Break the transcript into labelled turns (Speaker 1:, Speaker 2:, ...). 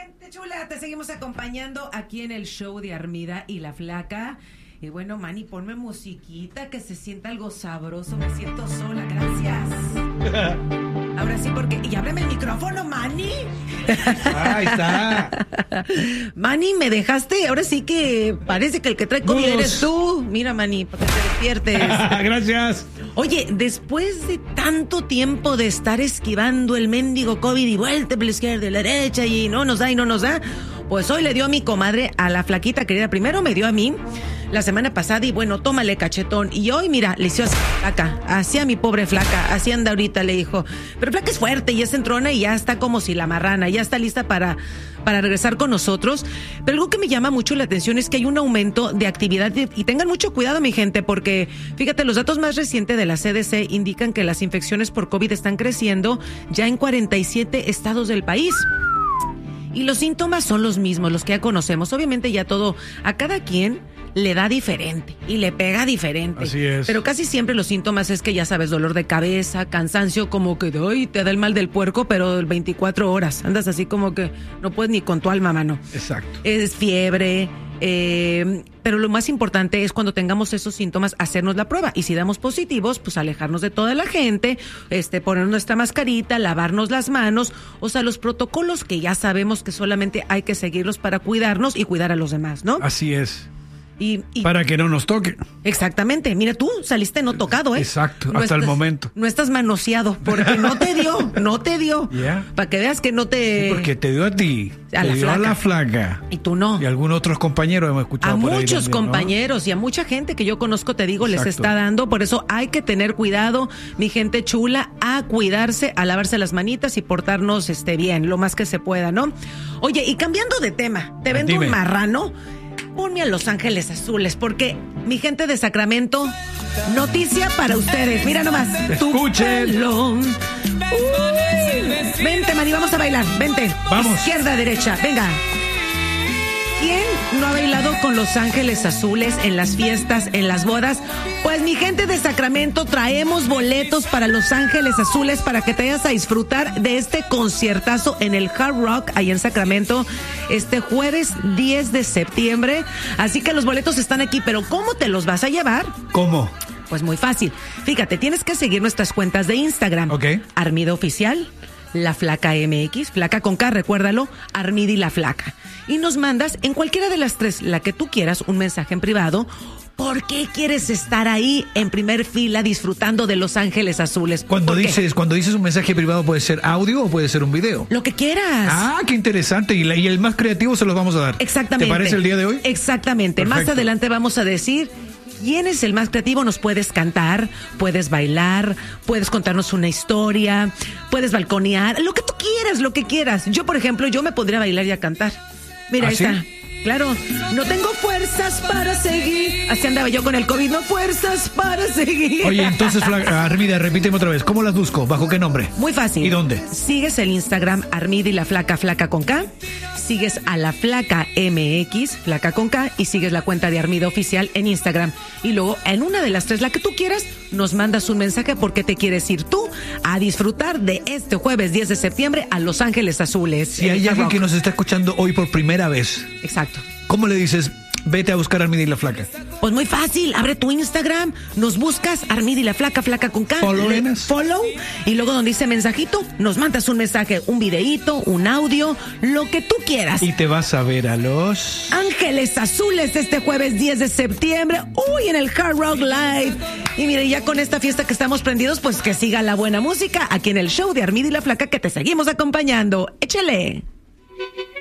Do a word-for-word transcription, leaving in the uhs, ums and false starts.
Speaker 1: Gente chula, te seguimos acompañando aquí en el show de Armida y la Flaca. Y bueno, Manny, ponme musiquita que se sienta algo sabroso. Me siento sola, gracias. Ahora sí, porque... Y ábreme el micrófono, Manny.
Speaker 2: Ahí está.
Speaker 1: Manny, me dejaste. Ahora sí que parece que el que trae COVID eres tú. Mira, Manny, para que te despiertes.
Speaker 2: Gracias.
Speaker 1: Oye, después de tanto tiempo de estar esquivando el mendigo COVID y vuelta por la izquierda y la derecha y no nos da y no nos da, pues hoy le dio a mi comadre, a la flaquita querida. Primero me dio a mí la semana pasada y bueno, tómale cachetón. Y hoy, mira, le hizo así flaca, así a mi pobre flaca, así anda ahorita, le dijo. Pero flaca es fuerte y es entrona y ya está como si la marrana, ya está lista para, para regresar con nosotros. Pero algo que me llama mucho la atención es que hay un aumento de actividad y, y tengan mucho cuidado, mi gente, porque fíjate, los datos más recientes de la C D C indican que las infecciones por COVID están creciendo ya en cuarenta y siete estados del país. Y los síntomas son los mismos, los que ya conocemos. Obviamente ya todo, a cada quien le da diferente y le pega diferente.
Speaker 2: Así es.
Speaker 1: Pero casi siempre los síntomas es que ya sabes, dolor de cabeza, cansancio, como que ay, te da el mal del puerco, pero veinticuatro horas. Andas así como que no puedes ni con tu alma, mano.
Speaker 2: Exacto.
Speaker 1: Es fiebre, eh, pero lo más importante es cuando tengamos esos síntomas, hacernos la prueba. Y si damos positivos, pues alejarnos de toda la gente, este, poner nuestra mascarita, lavarnos las manos, o sea, los protocolos que ya sabemos que solamente hay que seguirlos para cuidarnos y cuidar a los demás, ¿no?
Speaker 2: Así es.
Speaker 1: Y, y,
Speaker 2: para que no nos toque.
Speaker 1: Exactamente. Mira, tú saliste no tocado, ¿eh?
Speaker 2: Exacto,
Speaker 1: no
Speaker 2: hasta
Speaker 1: estás,
Speaker 2: el momento.
Speaker 1: No estás manoseado, porque no te dio, no te dio.
Speaker 2: Yeah.
Speaker 1: Para que veas que no te...
Speaker 2: Sí, porque te dio a ti,
Speaker 1: a
Speaker 2: te
Speaker 1: la
Speaker 2: dio
Speaker 1: flaca.
Speaker 2: a la flaca.
Speaker 1: Y tú no.
Speaker 2: Y algunos otros compañeros hemos escuchado
Speaker 1: a
Speaker 2: por
Speaker 1: muchos
Speaker 2: ahí también,
Speaker 1: compañeros,
Speaker 2: ¿no?
Speaker 1: y a mucha gente que yo conozco, te digo,
Speaker 2: Exacto.
Speaker 1: les está dando. Por eso hay que tener cuidado, mi gente chula, a cuidarse, a lavarse las manitas y portarnos este, bien, lo más que se pueda, ¿no? Oye, y cambiando de tema, te vendo
Speaker 2: Dime.
Speaker 1: un marrano. Ponme a Los Ángeles Azules, porque mi gente de Sacramento, noticia para ustedes. Mira nomás.
Speaker 2: Escuchen.
Speaker 1: Uy. Vente, Mani, vamos a bailar. Vente.
Speaker 2: Vamos.
Speaker 1: Izquierda, derecha. Venga. ¿Quién no ha bailado con Los Ángeles Azules en las fiestas, en las bodas? Pues mi gente de Sacramento, traemos boletos para Los Ángeles Azules para que te vayas a disfrutar de este conciertazo en el Hard Rock, ahí en Sacramento, este jueves diez de septiembre. Así que los boletos están aquí, pero ¿cómo te los vas a llevar?
Speaker 2: ¿Cómo?
Speaker 1: Pues muy fácil. Fíjate, tienes que seguir nuestras cuentas de Instagram.
Speaker 2: Ok.
Speaker 1: Armida Oficial, La Flaca M X, Flaca con K, recuérdalo, Armida y La Flaca. Y nos mandas en cualquiera de las tres, la que tú quieras, un mensaje en privado. ¿Por qué quieres estar ahí en primer fila disfrutando de Los Ángeles Azules?
Speaker 2: Cuando
Speaker 1: ¿Por qué?
Speaker 2: dices, cuando dices un mensaje privado, ¿puede ser audio o puede ser un video?
Speaker 1: Lo que quieras.
Speaker 2: Ah, qué interesante. Y, la, y el más creativo se los vamos a dar.
Speaker 1: Exactamente.
Speaker 2: ¿Te parece el día de hoy?
Speaker 1: Exactamente.
Speaker 2: Perfecto.
Speaker 1: Más adelante vamos a decir quién es el más creativo. Nos puedes cantar, puedes bailar, puedes contarnos una historia, puedes balconear, lo que tú quieras, lo que quieras. Yo, por ejemplo, yo me podría bailar y a cantar. Mira,
Speaker 2: ¿Ah,
Speaker 1: ahí
Speaker 2: sí?
Speaker 1: está. Claro, no tengo fuerzas para seguir. Así andaba yo con el COVID, no fuerzas para seguir.
Speaker 2: Oye, entonces, Fla- Armida, repíteme otra vez. ¿Cómo las busco? ¿Bajo qué nombre?
Speaker 1: Muy fácil.
Speaker 2: ¿Y dónde?
Speaker 1: Sigues el Instagram Armida y la Flaca, Flaca con K. Sigues a la Flaca M X, Flaca con K. Y sigues la cuenta de Armida Oficial en Instagram. Y luego, en una de las tres, la que tú quieras, nos mandas un mensaje porque te quieres ir tú a disfrutar de este jueves diez de septiembre a Los Ángeles Azules.
Speaker 2: Si hay alguien que nos está escuchando hoy por primera vez,
Speaker 1: Exacto.
Speaker 2: ¿cómo le dices? Vete a buscar a Armida y la Flaca.
Speaker 1: Pues muy fácil, abre tu Instagram, nos buscas, Armida y la Flaca, Flaca con K.
Speaker 2: Follow
Speaker 1: le-
Speaker 2: us.
Speaker 1: Follow, y luego donde dice mensajito, nos mandas un mensaje, un videíto, un audio, lo que tú quieras.
Speaker 2: Y te vas a ver a los...
Speaker 1: Ángeles Azules este jueves diez de septiembre, uy, en el Hard Rock Live. Y mire, ya con esta fiesta que estamos prendidos, pues que siga la buena música aquí en el show de Armida y la Flaca, que te seguimos acompañando. Échale.